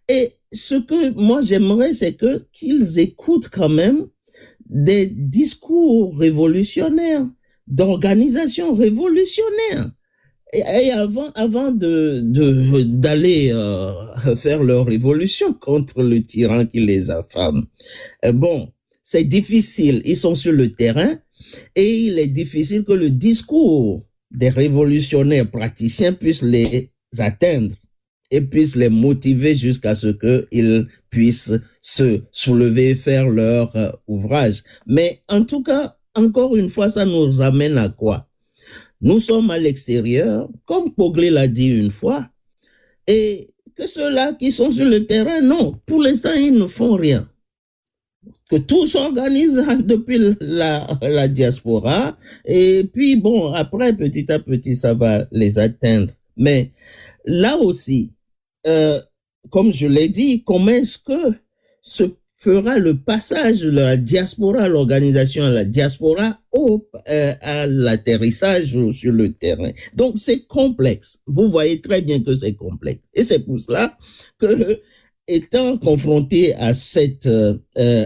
Et ce que moi j'aimerais, c'est qu'ils écoutent quand même des discours révolutionnaires, d'organisations révolutionnaires. Et avant d'aller faire leur révolution contre le tyran qui les affame. Bon, c'est difficile. Ils sont sur le terrain et il est difficile que le discours des révolutionnaires praticiens puisse les atteindre et puisse les motiver jusqu'à ce qu'ils puissent se soulever et faire leur ouvrage. Mais en tout cas, encore une fois, ça nous amène à quoi? Nous sommes à l'extérieur, comme Poglet l'a dit une fois, et que ceux-là qui sont sur le terrain, non, pour l'instant, ils ne font rien. Que tout s'organise depuis la diaspora, et puis bon, après, petit à petit, ça va les atteindre. Mais là aussi, comme je l'ai dit, comment est-ce que se fera le passage de la diaspora, l'organisation à la diaspora, à l'atterrissage sur le terrain. Donc, c'est complexe. Vous voyez très bien que c'est complexe. Et c'est pour cela que, étant confronté à ce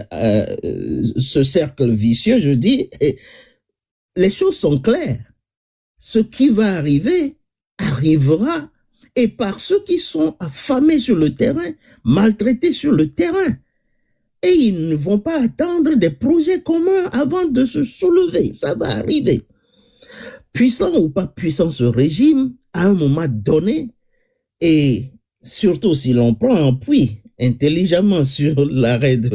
cercle vicieux, je dis, les choses sont claires. Ce qui va arriver, arrivera, et par ceux qui sont affamés sur le terrain, maltraités sur le terrain. Et ils ne vont pas attendre des projets communs avant de se soulever. Ça va arriver. Puissant ou pas puissant ce régime, à un moment donné, et surtout si l'on prend appui intelligemment sur l'arrêt de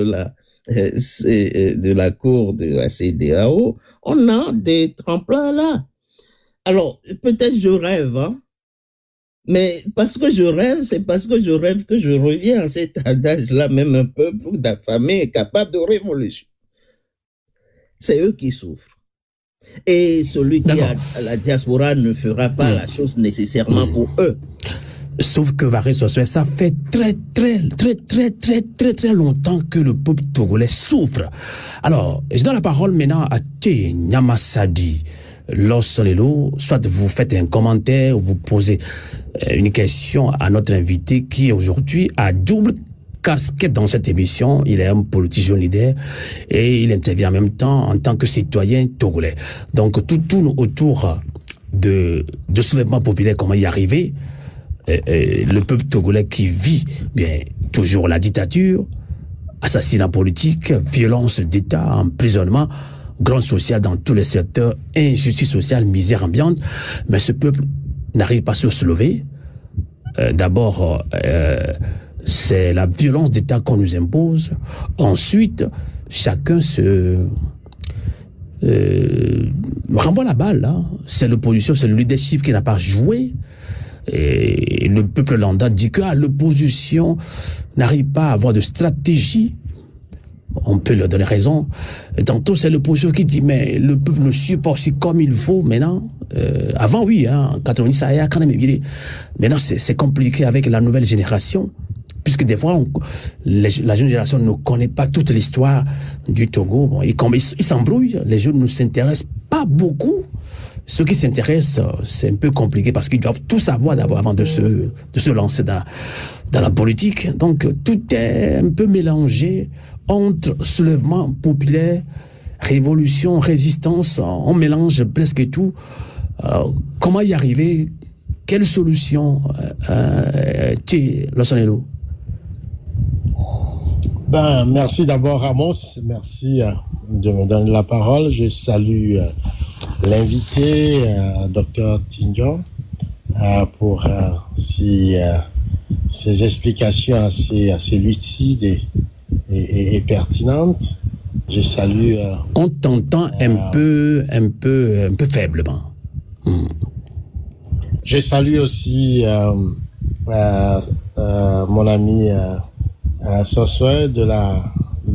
la Cour de la CEDEAO, on a des tremplins là. Alors, peut-être je rêve, hein? Mais parce que je rêve, c'est parce que je rêve que je reviens à cet adage-là, même un peuple d'affamé est capable de révolution. C'est eux qui souffrent. Et celui qui a la diaspora ne fera pas la chose nécessairement pour eux. Sauf que Varese Sossoé, ça fait très longtemps que le peuple togolais souffre. Alors, je donne la parole maintenant à Thé Nyamasadi. Lorsonelo, soit vous faites un commentaire ou vous posez une question à notre invité qui aujourd'hui a double casquette dans cette émission. Il est un politicien leader et il intervient en même temps en tant que citoyen togolais. Donc tout tourne autour de soulèvement populaire, comment y arriver. Le peuple togolais qui vit bien toujours la dictature, assassinat politique, violence d'État, emprisonnement, grande sociale dans tous les secteurs, injustice sociale, misère ambiante, mais ce peuple n'arrive pas à se soulever. D'abord, c'est la violence d'État qu'on nous impose. Ensuite, chacun se renvoie la balle. Hein. C'est l'opposition, c'est le leadership qui n'a pas joué. Et le peuple lambda dit que l'opposition n'arrive pas à avoir de stratégie. On peut leur donner raison. Et tantôt, c'est l'opposition qui dit, mais le peuple ne suit pas aussi comme il faut. Maintenant, avant, oui, hein, quand on dit ça, quand même, maintenant, c'est compliqué avec la nouvelle génération. Puisque des fois, la jeune génération ne connaît pas toute l'histoire du Togo. Bon, ils s'embrouillent. Les jeunes ne s'intéressent pas beaucoup. Ceux qui s'intéressent, c'est un peu compliqué parce qu'ils doivent tout savoir d'abord avant de se lancer dans la politique. Donc, tout est un peu mélangé entre soulèvement populaire, révolution, résistance. On mélange presque tout. Alors, comment y arriver? Quelle solution, Lossonelo? Merci d'abord, Amos. Merci de me donner la parole. Je salue l'invité, Dr Tinjon, pour ces explications assez lucides et pertinentes. Je salue. On t'entend un peu faiblement. Je salue aussi mon ami Sossoé de la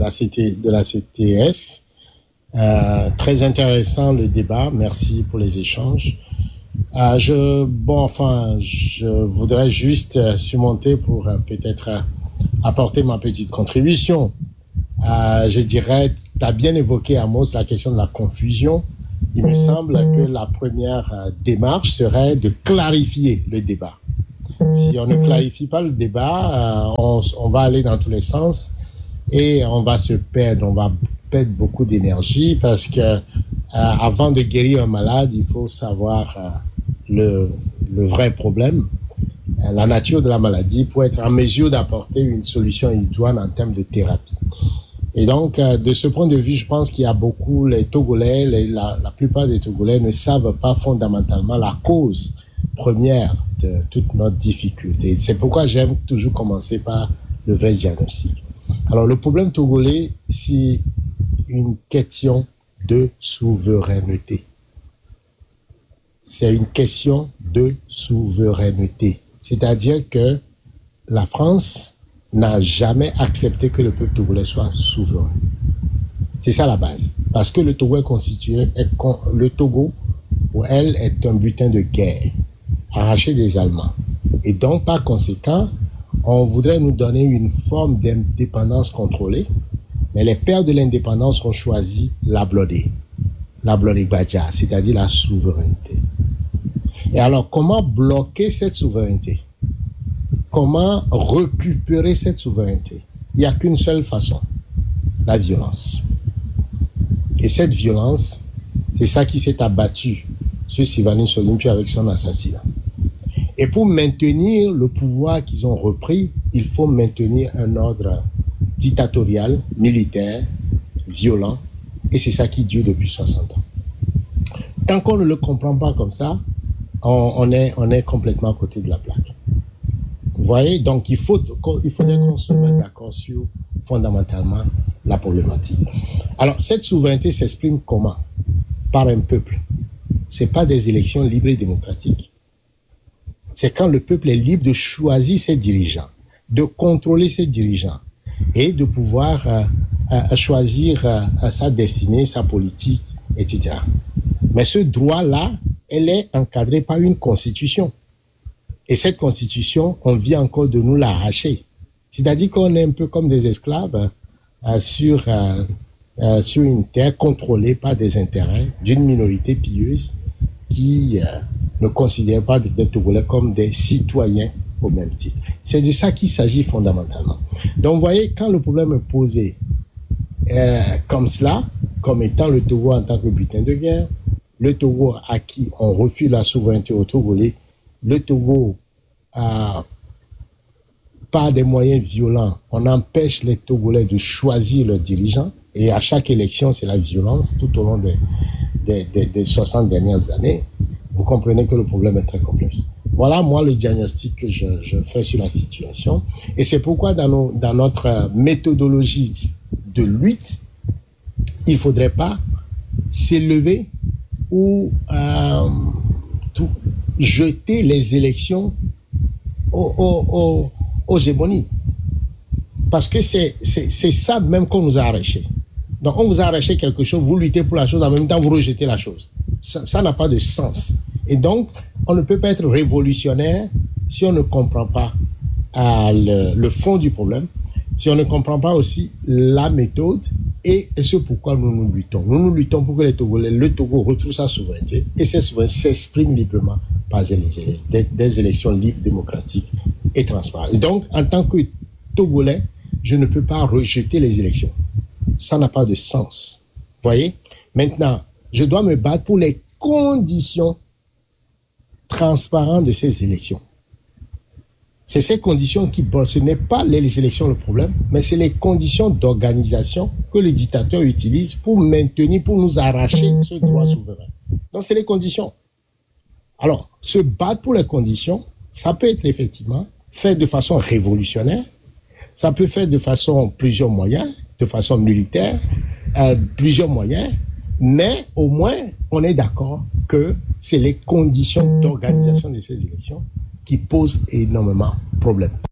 CTS. Très intéressant le débat. Merci pour les échanges. Je voudrais juste surmonter pour peut-être apporter ma petite contribution. Je dirais, tu as bien évoqué, Amos, la question de la confusion. Il me semble que la première démarche serait de clarifier le débat. Si on ne clarifie pas le débat, on va aller dans tous les sens et on va se perdre. On va perdre beaucoup d'énergie parce que avant de guérir un malade, il faut savoir le vrai problème, la nature de la maladie, pour être en mesure d'apporter une solution idoine en termes de thérapie. Et donc, de ce point de vue, je pense qu'il y a beaucoup, les Togolais, la plupart des Togolais ne savent pas fondamentalement la cause première de toute notre difficulté. C'est pourquoi j'aime toujours commencer par le vrai diagnostic. Alors, le problème togolais, c'est une question de souveraineté. C'est une question de souveraineté. C'est-à-dire que la France n'a jamais accepté que le peuple togolais soit souverain. C'est ça la base. Parce que le Togo est constitué, le Togo, pour elle, est un butin de guerre, arraché des Allemands. Et donc, par conséquent, on voudrait nous donner une forme d'indépendance contrôlée, mais les pères de l'indépendance ont choisi la Blodé Badja, c'est-à-dire la souveraineté. Et alors, comment bloquer cette souveraineté? Comment récupérer cette souveraineté? Il n'y a qu'une seule façon, la violence. Et cette violence, c'est ça qui s'est abattu sur Sylvanus Olympio avec son assassinat. Et pour maintenir le pouvoir qu'ils ont repris, il faut maintenir un ordre dictatorial, militaire, violent, et c'est ça qui dure depuis 60 ans. Tant qu'on ne le comprend pas comme ça, on est complètement à côté de la plaque. Vous voyez, donc il faudrait qu'on se mette d'accord sur fondamentalement la problématique. Alors, cette souveraineté s'exprime comment? Par un peuple. C'est pas des élections libres et démocratiques. C'est quand le peuple est libre de choisir ses dirigeants, de contrôler ses dirigeants et de pouvoir choisir sa destinée, sa politique, etc. Mais ce droit-là, elle est encadrée par une constitution. Et cette constitution, on vient encore de nous l'arracher. C'est-à-dire qu'on est un peu comme des esclaves sur une terre contrôlée par des intérêts d'une minorité pieuse qui ne considère pas les Togolais comme des citoyens au même titre. C'est de ça qu'il s'agit fondamentalement. Donc, vous voyez, quand le problème est posé comme cela, comme étant le Togo en tant que butin de guerre, le Togo à qui on refuse la souveraineté aux Togolais, le Togo, par des moyens violents, on empêche les Togolais de choisir leurs dirigeants, et à chaque élection, c'est la violence tout au long des 60 dernières années. Vous comprenez que le problème est très complexe. Voilà, moi, le diagnostic que je fais sur la situation. Et c'est pourquoi dans notre méthodologie de lutte, il ne faudrait pas s'élever ou jeter les élections aux hégémonies. Parce que c'est ça même qu'on nous a arraché. Donc, on vous a arraché quelque chose, vous luttez pour la chose, en même temps, vous rejetez la chose. Ça n'a pas de sens. Et donc, on ne peut pas être révolutionnaire si on ne comprend pas le fond du problème, si on ne comprend pas aussi la méthode et ce pourquoi nous luttons. Nous luttons pour que le Togo retrouve sa souveraineté et cette souveraineté s'exprime librement par des élections libres, démocratiques et transparentes. Et donc, en tant que Togolais, je ne peux pas rejeter les élections. Ça n'a pas de sens. Vous voyez? Maintenant, je dois me battre pour les conditions transparentes de ces élections. C'est ces conditions ce n'est pas les élections le problème, mais c'est les conditions d'organisation que le dictateur utilise pour maintenir, pour nous arracher ce droit souverain. Donc, c'est les conditions. Alors, se battre pour les conditions, ça peut être effectivement fait de façon révolutionnaire, ça peut faire de façon plusieurs moyens, de façon militaire, plusieurs moyens, mais au moins, on est d'accord que c'est les conditions d'organisation de ces élections qui posent énormément de problèmes.